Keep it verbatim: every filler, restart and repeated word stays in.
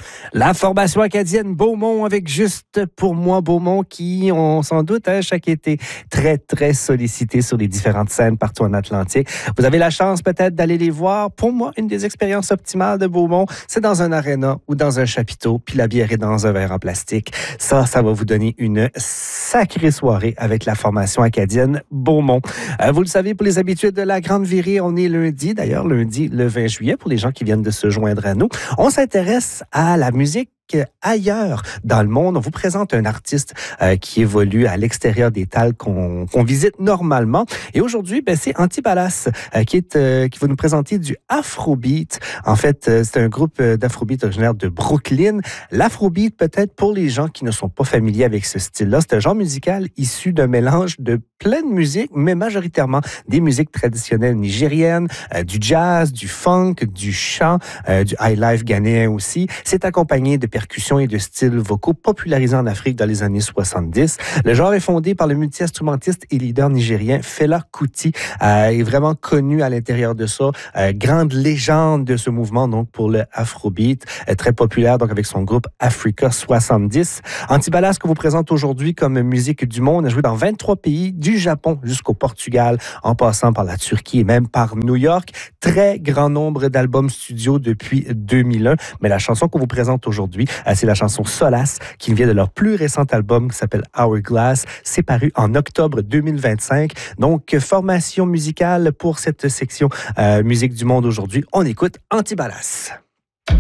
La formation acadienne Beaumont avec Juste pour moi Beaumont qui, on s'en doute, hein, chaque été, très, très sollicité sur les différentes scènes partout en Atlantique. Vous avez la chance peut-être d'aller les voir. Pour moi, une des expériences optimales de Beaumont, c'est dans un aréna ou dans un chapiteau, puis la bière est dans un verre en plastique. Ça, ça va vous donner une sacrée soirée avec la formation acadienne Beaumont. Euh, vous le savez, pour les habitués de la Grande Virée, on est lundi, d'ailleurs lundi le vingt juillet, pour les gens qui viennent de se joindre à nous. On s'intéresse à la musique ailleurs dans le monde. On vous présente un artiste euh, qui évolue à l'extérieur des tales qu'on qu'on visite normalement. Et aujourd'hui, ben, c'est Antibalas euh, qui, est, euh, qui va nous présenter du Afrobeat. En fait, euh, c'est un groupe d'Afrobeat originaire de Brooklyn. L'Afrobeat, peut-être pour les gens qui ne sont pas familiers avec ce style-là, c'est un genre musical issu d'un mélange de plein de musiques, mais majoritairement des musiques traditionnelles nigériennes, euh, du jazz, du funk, du chant, euh, du highlife ghanéen aussi. C'est accompagné de percussions et de styles vocaux popularisés en Afrique dans les années soixante-dix. Le genre est fondé par le multi-instrumentiste et leader nigérien Fela Kuti. Euh, est vraiment connu à l'intérieur de ça. Euh, grande légende de ce mouvement, donc, pour le Afrobeat. Euh, très populaire, donc, avec son groupe Africa soixante-dix. Antibalas, que vous présente aujourd'hui comme musique du monde, a joué dans vingt-trois pays, du Japon jusqu'au Portugal, en passant par la Turquie et même par New York. Très grand nombre d'albums studio depuis deux mille un. Mais la chanson qu'on vous présente aujourd'hui, c'est la chanson Solace, qui vient de leur plus récent album qui s'appelle Hourglass. C'est paru en octobre deux mille vingt-cinq. Donc, formation musicale pour cette section euh, musique du monde aujourd'hui. On écoute Antibalas.